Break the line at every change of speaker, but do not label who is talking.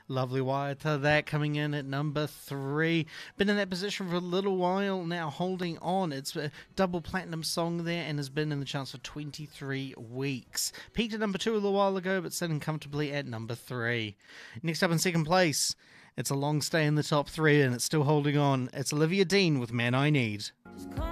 Lovely wire to that, coming in at number 3. Been in that position for a little while now, holding on. It's a double platinum song there and has been in the charts for 23 weeks. Peaked at number 2 a little while ago, but sitting comfortably at number 3. Next up in second place, it's a long stay in the top 3 and it's still holding on. It's Olivia Dean with Man I Need.
Just call